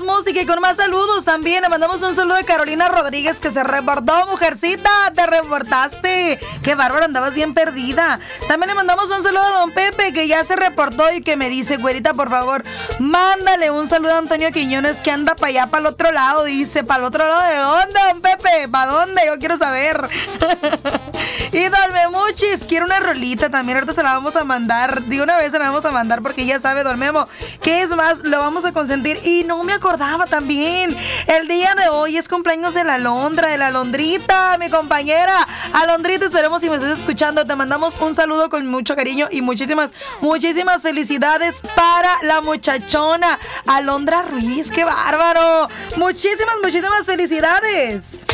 más música y con más saludos también. Le mandamos un saludo a Carolina Rodríguez que se reportó, mujercita, te reportaste. Qué bárbaro, andabas bien perdida. También le mandamos un saludo a don Pepe que ya se reportó y que me dice, güerita, por favor, mándale un saludo a Antonio Quiñones que anda para allá, para el otro lado. Dice, ¿para el otro lado de dónde, don Pepe? ¿Para dónde? Yo quiero saber. Y don Memuchis quiere una rolita también. Ahorita se la vamos a mandar. Digo, una vez se la vamos a mandar porque ya sabe, don Memo, que es más, lo vamos a consentir. Y no me acordaba también. El día de hoy es cumpleaños de la Alondra, de la Alondrita, mi compañera. Alondrita, esperemos si me estás escuchando. Te mandamos un saludo con mucho cariño y muchísimas felicidades para la muchachona Alondra Ruiz. ¡Qué bárbaro! Muchísimas felicidades.